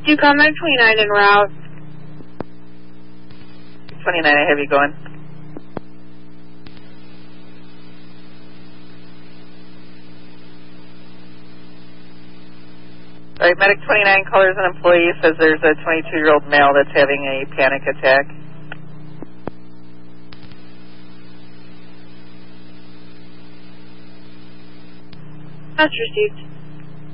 Yukon 929 en route. 29, I have you going. All right, Medic 29 colors an employee, says there's a 22-year-old male that's having a panic attack. That's received.